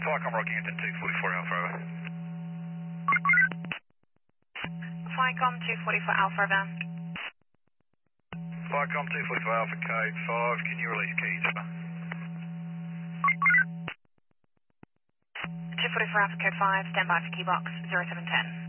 Flycom Rockhampton 244 Alpha. Flycom 244 Alpha Over. Flycom 244 Alpha Code 5, can you release keys? 244 Alpha Code 5, stand by for key box 0710.